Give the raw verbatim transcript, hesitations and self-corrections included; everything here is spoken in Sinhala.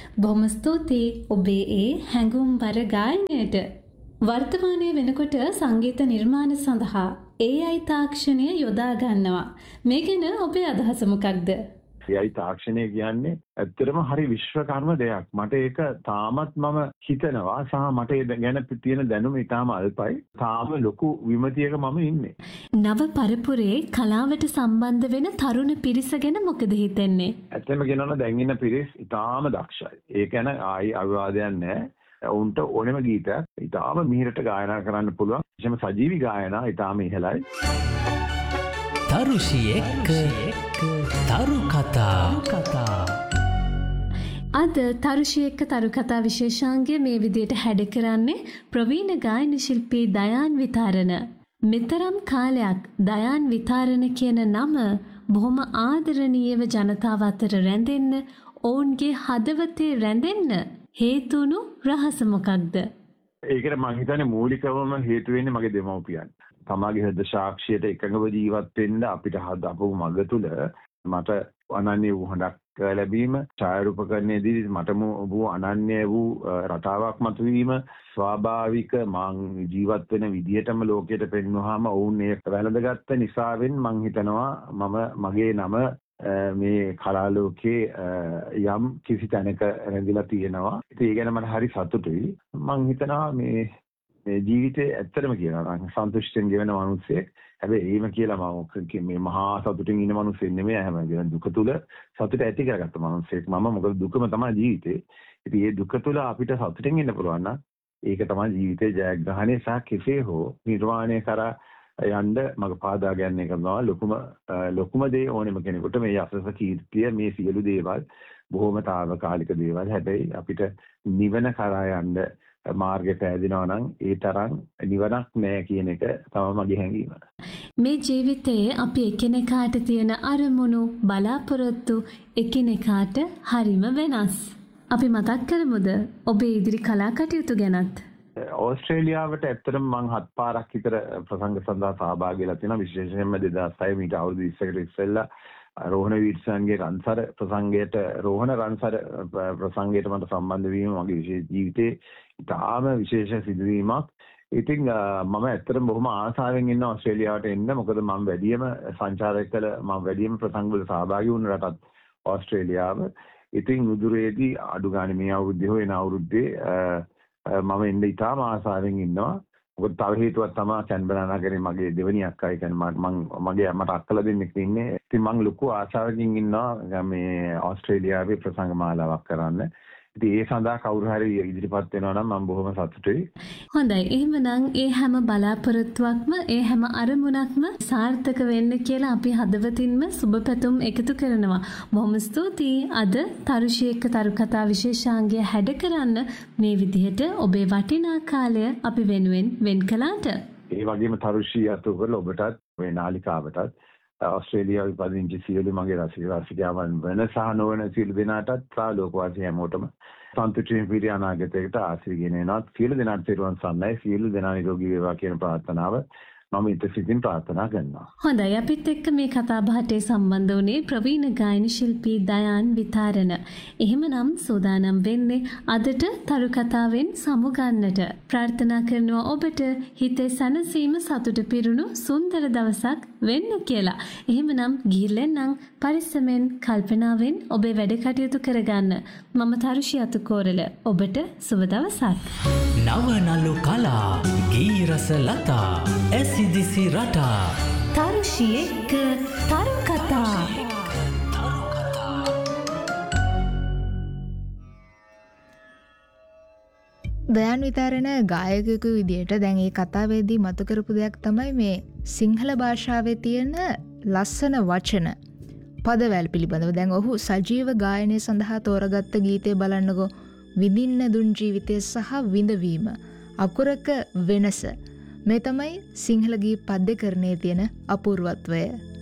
බොහොම ස්තුතියි ඔබේ ඒ හැඟුම්බර ගායනයට. වර්තමානයේ වෙනකොට සංගීත නිර්මාණ සඳහා ඒ අයි තාක්ෂණය යොදා ගන්නවා. මේ ගැන ඔබේ අදහස මොකක්ද? ඒ අයි තාක්ෂණය කියන්නේ ඇත්තටම හරි විශ්වකර්ම දෙයක්. මට ඒක තාමත් මම හිතනවා සහ මට ඒ ගැන තියෙන දැනුම ඉතාම අල්පයි. තාම ලොකු විමතියක මම ඉන්නේ. නව පරපුරේ කලාවට සම්බන්ධ වෙන තරුණ පිරිස ගැන මොකද හිතෙන්නේ? ඇත්තම කියනවා දැන් ඉන්න පිරිස් ඉතාම දක්ෂයි. ඒක ගැන ආයි අවිවාදයක් නැහැ. උන්ට ඕනෙම ගීතයක් ඉතාම මිහිරට ගායනා කරන්න පුළුවන්. විශේෂම සජීවී ගායනා ඉතාම ඉහළයි. තරුෂියෙක් තරු කතා. අද තරුෂියෙක් තරු කතා විශේෂාංගය මේ විදියට හැඩ කරන්නේ ප්‍රවීණ ගායන ශිල්පී දයාන් විතාරණ. මෙතරම් කාලයක් දයාන් විතාරණ කියන නම බොහොම ආදරණීයව ජනතාව අතර රැඳෙන්න, ඔවුන්ගේ හදවතේ රැඳෙන්න හේතුණු රහස මොකක්ද? ඒකට මම හිතන්නේ මූලිකවම හේතු වෙන්නේ මගේ දෙමව්පියන්. තමාගේ හෘද සාක්ෂියට එකඟව ජීවත් වෙන්න අපිට හදපු මඟ තුල මට අනන්‍ය වූ හඬක් ලැබීම, ඡායාරූපකරණයේදී මට වූ අනන්‍ය වූ රටාවක් මතුවීම, ස්වාභාවික මං ජීවත් වෙන විදියටම ලෝකයට පෙන්වුවාම ඔවුන් ඒක වැළඳගත්ත නිසාවෙන් මං හිතනවා මම මගේ නම මේ කලා ලෝකේ යම් කිසි තැනක රැඳිලා තියෙනවා. ඉතින් ඒ ගැන මට හරි සතුටුයි. මං හිතනවා මේ මේ ජීවිතේ ඇත්තටම කියනවා නම් සන්තුෂ්ටියෙන් ගෙවන මිනිස්සෙක්. හැබැයි එහෙම කියලා මම මේ මහා සතුටින් ඉන්න මිනිස්සෙක් නෙමෙයි. හැම දුක තුල සතුට ඇති කරගත්ත මිනිස්සෙක් මම. මොකද දුකම තමයි ජීවිතේ. ඉතින් මේ දුක තුල අපිට සතුටින් ඉන්න පුළුවන් නම් ඒක තමයි ජීවිතේ ජයග්‍රහණය සහ කෙසේ හෝ නිර්වාණය කරා යන්න මඟ පාදා ගන්න එක තමයි ලොකුම ලොකුම දේ ඕනෙම කෙනෙකුට. මේ යසස කීර්තිය මේ සියලු දේවල් බොහොම తాවකාලික දේවල්. හැබැයි අපිට නිවන කරා යන්න මාර්ගය පෑදෙනවා නම් ඒ තරම් නිවනක් නෑ කියන එක තමයි මගේ හැඟීම. මේ ජීවිතයේ අපි එකිනෙකාට තියෙන අරමුණු බලාපොරොත්තු එකිනෙකාට හරිම වෙනස්. අපි මතක් කරමුද ඔබේ ඉදිරි කලා කටයුතු ගැනත්? ඕස්ට්‍රේලියාවට ඇත්තටම මං හත් පාරක් විතර ප්‍රසංග සඳහා සහභාගී වෙලා තියෙනවා. විශේෂයෙන්ම දෙදාස් හය මීට අවුරුදු විස්සකට ඉස්සෙල්ලා රෝහණ වීර්සන්ගේ රන්සර ප්‍රසංගයට රෝහණ රන්සර ප්‍රසංගයට මට සම්බන්ධ වීම මගේ විශේෂ ජීවිතේ ඉතාම විශේෂ සිදුවීමක්. ඉතින් මම ඇත්තටම බොහොම ආසාවෙන් ඉන්න ඕස්ට්‍රේලියාවට එන්න. මොකද මම වැඩියම සංචාරක කළ මම වැඩියම ප්‍රසංගවල සහභාගී වුණ රටත් ඕස්ට්‍රේලියාව. ඉතින් උදුරේදී අඩු ගානේ මේ අවුරුද්දේ හෝ එන අවුරුද්දේ මම එන්න ඉතාම ආසාවෙන් ඉන්නවා. මොකද තව හේතුවක් තමයි කැන්බරා නගරේ මගේ දෙවෙනි අක්කා කියන්නේ මම මගේ මට අක්කලා දෙන්නෙක් ඉන්නේ. ඉතින් මම ලොකු ආශාවකින් ඉන්නවා මේ ඕස්ට්‍රේලියාවේ ප්‍රසංග මාලාවක් කරන්න. ඉතින් ඒ සඳහා කවුරු හරි ඉදිරිපත් වෙනවා නම් මම බොහොම සතුටුයි. හොඳයි. එහෙමනම් ඒ හැම බලාපොරොත්තුවක්ම ඒ හැම අරමුණක්ම සාර්ථක වෙන්න කියලා අපි හදවතින්ම සුබ පැතුම් එකතු කරනවා. බොහොම ස්තුතියි. අද තරුෂියෙක් තරු කතා විශේෂාංගය හැඩ කරන්න මේ විදිහට ඔබේ වටිනා කාලය අපි වෙනුවෙන් වෙන් කළාට. ඒ වගේම තරුෂී අතු කරලා ඔබටත් මේ නාලිකාවටත් ඕස්ට්‍රේලියාවේ පදිංචි සියලු මගේ රසික රසිකාවන් වෙන සහ නොවන සියලු දෙනාටත් සහ ලෝකවාසී හැමෝටම සන්තුෂ්ටියෙන් පිරි අනාගතයකට ආශිර්වාද ගෙනෙනවා. සියලු දෙනාට සිරුවන් සන්නයි. සියලු දෙනා නිරෝගී වේවා කියන ප්‍රාර්ථනාව මම ඉතිසිතින් ප්‍රාර්ථනා කරනවා. හොඳයි. අපිත් එක්ක මේ කතා බහට සම්බන්ධ වුණේ ප්‍රවීණ ගායන ශිල්පී දයාන් විතාරණ. එහෙමනම් සූදානම් වෙන්නේ අදට තරු කතාවෙන් සමුගන්නට. ප්‍රාර්ථනා කරනවා ඔබට හිතේ සැනසීම සතුට පිරුණු සුන්දර දවසක් වෙන්න කියලා. එහෙමනම් ගිහිල්ලෙන්නම් පරිස්සමෙන් කල්පනාවෙන් ඔබේ වැඩ කටයුතු කරගන්න. මම තරුෂි අතුකෝරළ. ඔබට සුබ දවසක්. නවනලු කලා ගී රස ලතා ඇසිදිසි රටා තරුෂියෙක් තරු කතා. දයාන් විතාරණ ගායකයෙකු විදියට දැන් මේ කතාවේදී මතු කරපු දෙයක් තමයි මේ සිංහල භාෂාවේ තියෙන ලස්සන වචන පදවැල් පිළිබඳව. දැන් ඔහු සජීව ගායනය සඳහා තෝරගත්ත ගීතය බලන්නකෝ. විඳින්න දුන් ජීවිතය සහ විඳවීම අකුරක වෙනස. මේ තමයි සිංහල ගී පද්‍යකරණයේ තියෙන අපූර්වත්වය.